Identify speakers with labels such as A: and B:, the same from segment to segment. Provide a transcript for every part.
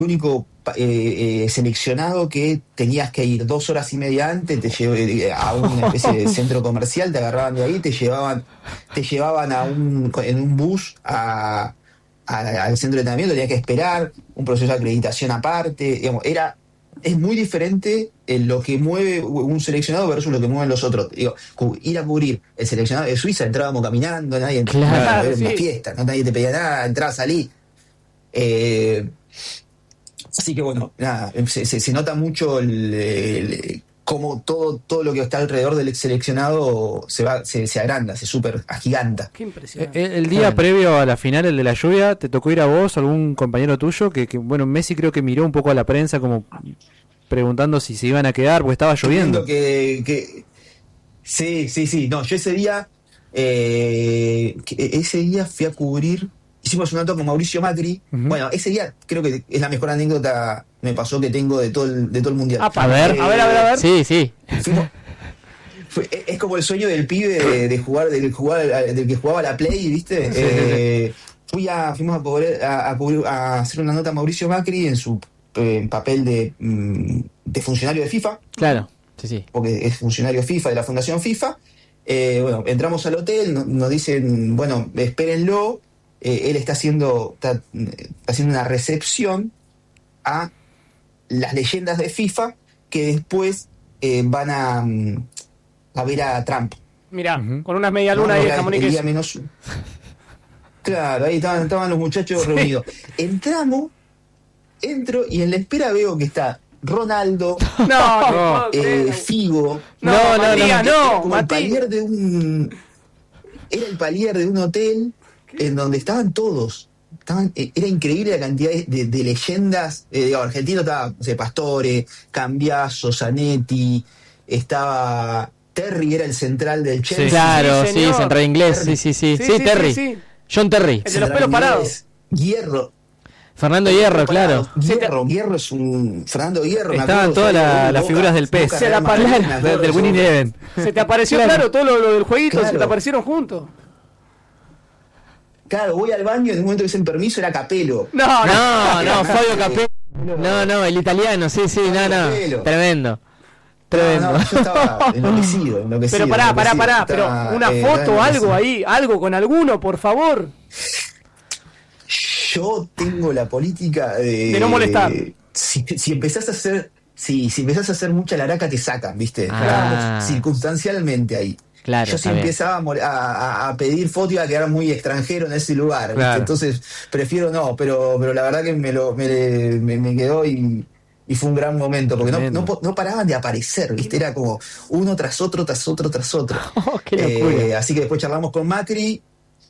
A: único seleccionado que tenías que ir 2 horas y media antes, a una especie de centro comercial, te agarraban de ahí, te llevaban en un bus al centro de entrenamiento, tenías que esperar un proceso de acreditación aparte, digamos, es muy diferente lo que mueve un seleccionado versus lo que mueven los otros. Digo, ir a cubrir el seleccionado de Suiza, entrábamos caminando, nadie entraba, era una fiesta, nadie te pedía nada, entraba, salí. Así que bueno, nada, se nota mucho cómo todo lo que está alrededor del seleccionado se agranda, se super agiganta.
B: Qué impresionante.
C: El día previo a la final, el de la lluvia, ¿te tocó ir a vos, algún compañero tuyo? Que bueno, Messi creo que miró un poco a la prensa como preguntando si se iban a quedar porque estaba lloviendo.
A: Sí. No, yo ese día fui a cubrir. Hicimos una nota con Mauricio Macri. Uh-huh. Bueno, ese día creo que es la mejor anécdota me pasó que tengo de todo el mundial.
C: A ver. Sí.
A: Es como el sueño del pibe del que jugaba la Play, ¿viste? Fuimos a hacer una nota a Mauricio Macri en su papel de funcionario de FIFA.
C: Claro, sí.
A: Porque es funcionario FIFA de la Fundación FIFA. Bueno, entramos al hotel, nos dicen, bueno, espérenlo. Él está haciendo una recepción a las leyendas de FIFA que después van a ver a Trump.
B: Mirá, con unas medialunas ahí de jamón y queso.
A: Claro, ahí estaban los muchachos reunidos. Entro y en la espera veo que está Ronaldo, Figo. Era el palier de un hotel en donde estaban todos. Era increíble la cantidad de leyendas. Argentino estaba, no sé, Pastore, Cambiaso, Zanetti, estaba Terry, era el central del Chelsea.
C: Claro, sí, central inglés. Sí, Terry. Sí. John Terry.
B: El de los pelos parados.
C: Fernando Hierro, claro.
A: Hierro es un... Fernando Hierro.
C: Estaban todas las figuras del PES. Del Winning Eleven.
B: Se te apareció, claro, todo lo del jueguito, se te aparecieron juntos.
A: Claro, voy al baño, en un momento que dicen permiso, era Capello.
C: No, Fabio Capello. No, el italiano, sí, no. Tremendo.
A: No, yo estaba enloquecido.
B: Pero pará, pero una foto o algo ahí, algo con alguno, por favor.
A: Yo tengo la política de
B: no molestar.
A: Si empezás a hacer mucha laraca te sacan, ¿viste? Circunstancialmente ahí.
C: Claro,
A: yo si empezaba a pedir fotos iba a quedar muy extranjero en ese lugar, claro. Entonces prefiero no, pero la verdad que me quedó y fue un gran momento, porque no paraban de aparecer, ¿viste? Era como uno tras otro.
C: Qué locura.
A: Así que después charlamos con Macri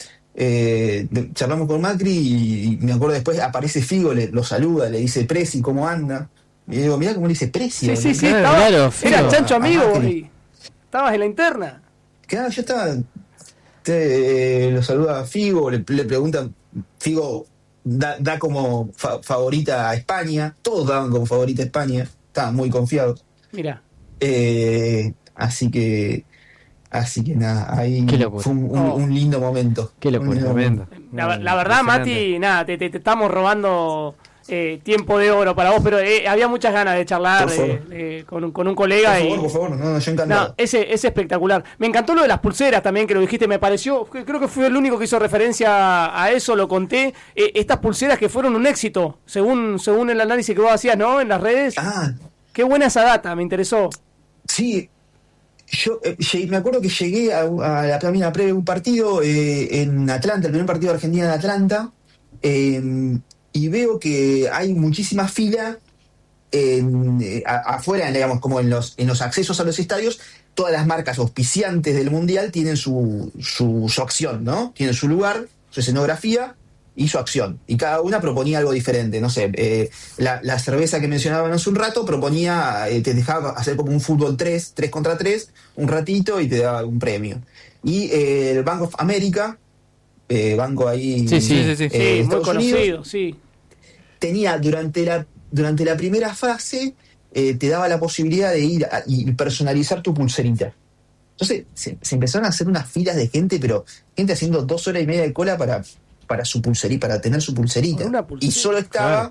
A: y me acuerdo después aparece Figo, lo saluda, le dice Presi, ¿cómo anda? Y digo, mirá cómo le dice Presi.
B: Sí, claro, era chancho amigo, estabas en la interna.
A: Claro, yo estaba. Lo saluda a Figo, le preguntan. Figo da como favorita a España. Todos daban como favorita a España. Estaban muy confiados.
B: Mira.
A: Así que nada, ahí fue un lindo momento.
C: Qué locura.
B: La verdad, Mati, nada, te estamos robando tiempo de oro para vos, pero había muchas ganas de charlar con un colega.
A: Por favor, yo encantado.
B: No, es espectacular. Me encantó lo de las pulseras también, que lo dijiste, me pareció, creo que fui el único que hizo referencia a eso, lo conté. Estas pulseras que fueron un éxito, según el análisis que vos hacías, ¿no? En las redes. Qué buena esa data, me interesó.
A: Sí. Yo me acuerdo que llegué a la mina previa de un partido en Atlanta, el primer partido de Argentina en Atlanta, y veo que hay muchísima fila afuera, digamos, como en los accesos a los estadios. Todas las marcas auspiciantes del Mundial tienen su acción, ¿no? Tienen su lugar, su escenografía y su acción. Y cada una proponía algo diferente. No sé, la cerveza que mencionaban hace un rato proponía, te dejaba hacer como un fútbol 3 contra 3, un ratito y te daba un premio. Y el Bank of America, banco ahí...
B: Sí, muy conocido, sí.
A: Tenía durante la primera fase te daba la posibilidad de ir y personalizar tu pulserita. Entonces se empezaron a hacer unas filas de gente, pero gente haciendo 2 horas y media de cola para su pulserita, para tener su pulserita. Y solo estaba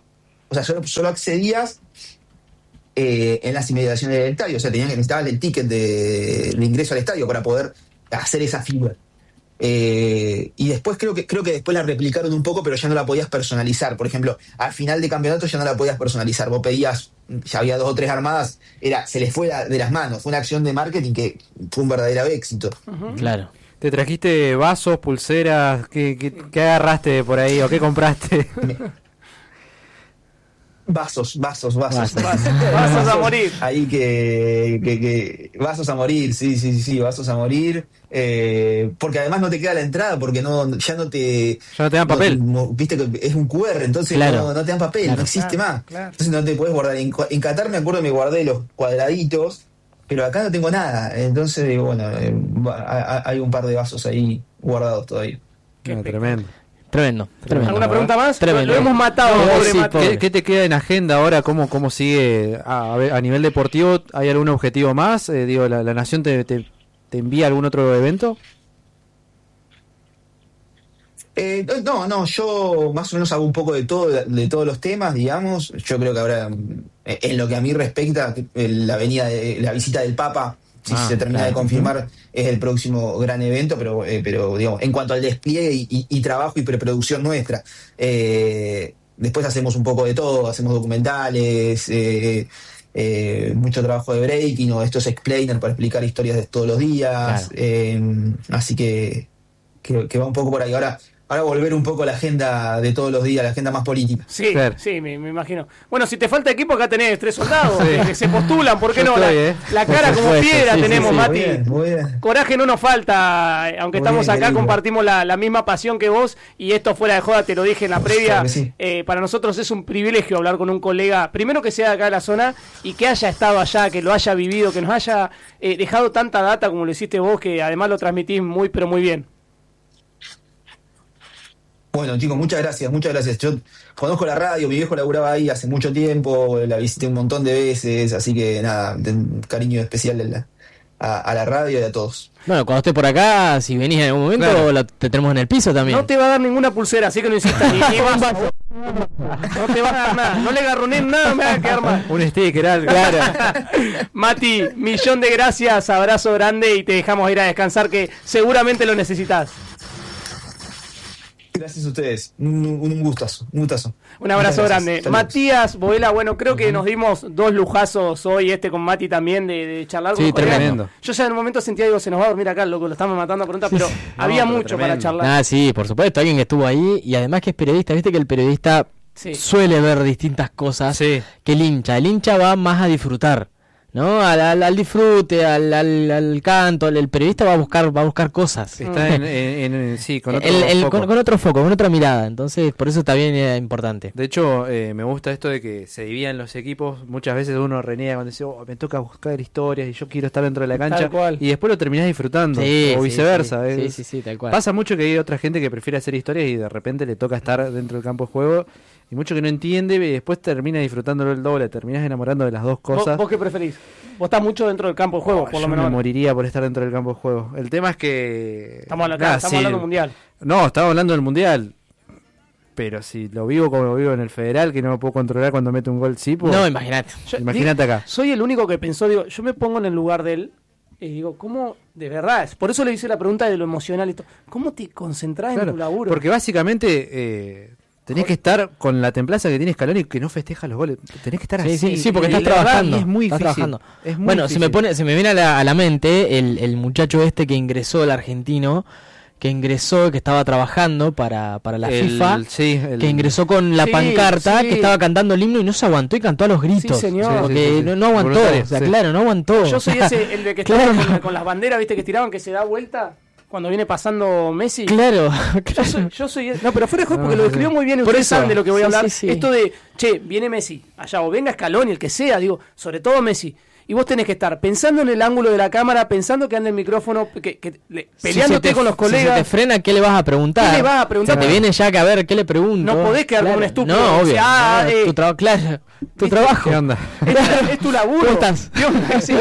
A: o sea, solo accedías en las inmediaciones del estadio, o sea, necesitabas el ticket de ingreso al estadio para poder hacer esa fibra. Y después creo que después la replicaron un poco, pero ya no la podías personalizar. Por ejemplo, al final de campeonato ya no la podías personalizar. Vos pedías, ya había 2 o 3 armadas, se les fue de las manos. Fue una acción de marketing que fue un verdadero éxito.
D: Claro.
C: ¿Te trajiste vasos, pulseras? ¿Qué agarraste por ahí o qué compraste?
A: Vasos
B: Vasos a morir.
A: Ahí que vasos a morir, sí, vasos a morir. Porque además no te queda la entrada, porque ya no te
C: dan papel.
A: Viste que es un QR, entonces
D: claro.
A: no te dan papel, no existe más.
B: Claro.
A: Entonces no te puedes guardar. En Qatar me acuerdo que me guardé los cuadraditos, pero acá no tengo nada. Entonces, bueno, hay un par de vasos ahí guardados todavía.
D: Tremendo.
B: ¿Alguna pregunta más?
D: Tremendo.
B: Lo hemos matado, pobre Mati.
C: ¿Qué te queda en agenda ahora? ¿Cómo sigue a nivel deportivo? ¿Hay algún objetivo más? ¿La Nación te envía algún otro evento?
A: No, yo más o menos hago un poco de todos los temas, digamos. Yo creo que ahora, en lo que a mí respecta, la visita del Papa, si se termina de confirmar, es el próximo gran evento, pero digamos, en cuanto al despliegue y trabajo y preproducción nuestra. Después hacemos un poco de todo, hacemos documentales, mucho trabajo de breaking o estos explainer para explicar historias de todos los días. Así que va un poco por ahí. Ahora volver un poco a la agenda de todos los días, la agenda más política.
B: Sí, me imagino. Bueno, si te falta equipo, acá tenés 3 soldados que se postulan, ¿por qué no? La cara como piedra tenemos, Mati.
A: Muy bien.
B: Coraje no nos falta, aunque
A: Muy
B: estamos
A: bien,
B: acá,
A: querido.
B: compartimos la misma pasión que vos, y esto fuera de joda, te lo dije en la previa.
A: Claro que sí.
B: Para nosotros es un privilegio hablar con un colega, primero que sea de acá de la zona, y que haya estado allá, que lo haya vivido, que nos haya dejado tanta data como lo hiciste vos, que además lo transmitís muy, pero muy bien.
A: Bueno, chicos, muchas gracias. Yo conozco la radio, mi viejo laburaba ahí hace mucho tiempo, la visité un montón de veces, así que nada, un cariño especial a la radio y a todos.
D: Bueno, cuando estés por acá, si venís en algún momento, te tenemos en el piso también.
B: No te va a dar ninguna pulsera, así que no insistas. ni vaso. No te va a dar nada. No le garroné nada, me va a quedar mal.
C: Un sticker, algo. Claro.
B: Mati, millón de gracias, abrazo grande y te dejamos ir a descansar, que seguramente lo necesitas.
A: Gracias a ustedes, un gustazo.
B: Un abrazo grande.
A: Saludos.
B: Matías Boela, bueno, creo que nos dimos 2 lujazos hoy, con Mati también, de charlar con
C: Sí,
B: los colegas.
C: tremendo.
B: Yo ya en un momento sentía, se nos va a dormir acá, loco, lo estamos matando a preguntas, pero había
C: pero
B: mucho para
C: tremendo.
B: charlar.
D: Sí, por supuesto, alguien que estuvo ahí y además que es periodista. Viste que el periodista suele ver distintas cosas que el hincha. El hincha va más a disfrutar, ¿no? Al disfrute, al canto. El periodista va a buscar cosas.
C: Está con otro foco.
D: Con otro foco, con otra mirada. Entonces, por eso también es importante.
C: De hecho, me gusta esto de que se dividan los equipos. Muchas veces uno reniega cuando dice, me toca buscar historias y yo quiero estar dentro de la cancha.
B: Tal cual.
C: Y después lo terminás disfrutando. O viceversa.
D: Sí, tal cual.
C: Pasa mucho que hay otra gente que prefiere hacer historias y de repente le toca estar dentro del campo de juego. Y mucho que no entiende y después termina disfrutándolo el doble. Terminás enamorando de las dos cosas.
B: ¿Vos qué preferís? Vos estás mucho dentro del campo de juego, por lo
C: Yo
B: menos.
C: me moriría por estar dentro del campo de juego. El tema es que...
B: Estamos hablando del Mundial.
C: No, estamos hablando del Mundial. Pero si lo vivo como lo vivo en el Federal, que no me puedo controlar cuando mete un gol, sí, pues...
D: No, imagínate.
C: Imagínate acá.
B: Soy el único que pensó, yo me pongo en el lugar de él y digo, ¿cómo, de verdad? Por eso le hice la pregunta de lo emocional y todo. ¿Cómo te concentrás en tu laburo?
C: Porque básicamente... tenés que estar con la templanza que tiene Scaloni, que no festeja los goles. Tenés que estar así.
D: Sí, porque estás trabajando.
C: Y es muy
D: estás
C: difícil.
D: trabajando.
C: Es muy
D: bueno,
C: difícil.
D: se me viene a la mente el muchacho que ingresó, el argentino, que estaba trabajando para la FIFA, que ingresó con la pancarta, que estaba cantando el himno y no se aguantó y cantó a los gritos.
B: Sí, señor.
D: Porque no aguantó.
C: Voluntario,
D: o sea, claro, no aguantó.
B: Yo soy el de que estaba con las banderas, viste, que tiraban, que se da vuelta cuando viene pasando Messi.
D: Claro.
B: Yo soy no, pero fuera de juego, porque lo describió muy bien. Ustedes saben de lo que voy a hablar.
D: Sí.
B: Esto de, viene Messi allá, o venga Scaloni, el que sea, digo, sobre todo Messi. Y vos tenés que estar pensando en el ángulo de la cámara, pensando que anda el micrófono, peleándote con los colegas.
D: Si se te frena, ¿qué le vas a preguntar?
B: ¿Qué le vas a preguntar?
D: Se te viene ya que a ver, ¿qué le pregunto?
B: No podés quedar como un estúpido.
D: No, obvio.
B: Tu
D: trabajo.
C: ¿Qué onda?
B: Es tu laburo.
D: ¿Cómo estás?
B: Sí.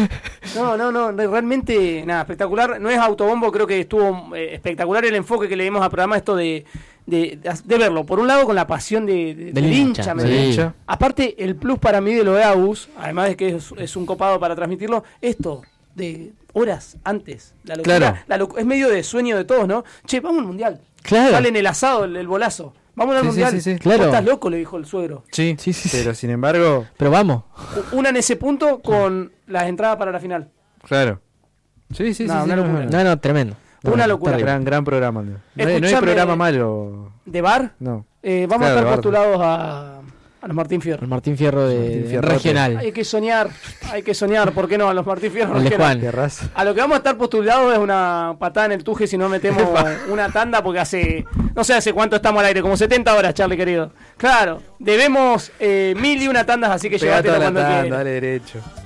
B: No, realmente, nada, espectacular. No es autobombo, creo que estuvo espectacular el enfoque que le dimos al programa, esto de verlo. Por un lado, con la pasión del hincha. Aparte, el plus para mí de lo de Agus, además de que es un copado para transmitirlo, esto de horas antes. La locura, es medio de sueño de todos, ¿no? Che, vamos al Mundial.
D: Claro.
B: Sale en el asado el bolazo. Vamos al Mundial.
D: Claro.
B: Estás loco, le dijo el suegro.
C: Sí, pero sin embargo...
D: Pero vamos.
B: Una en ese punto con las entradas para la final.
C: Claro. Sí.
B: Una locura.
D: No, tremendo.
B: Una locura.
C: Gran programa. No hay programa malo.
B: ¿De bar?
C: No.
B: Vamos a estar postulados a los Martín Fierro.
D: El Martín Fierro de regional.
B: Hay que soñar, ¿por qué no? A los Martín Fierro
D: regional.
B: A lo que vamos a estar postulados es una patada en el tuje si no metemos una tanda, porque no sé hace cuánto estamos al aire, como 70 horas, Charlie querido. Claro, debemos 1001 tandas, así que llévatelo cuando quieras.
C: Dale derecho.